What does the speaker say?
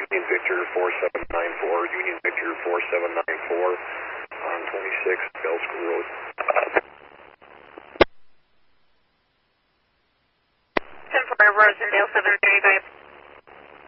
Union Victor 4794, Union Victor 4794 on 26 Bell School Road. 10-4, Rosendale 735.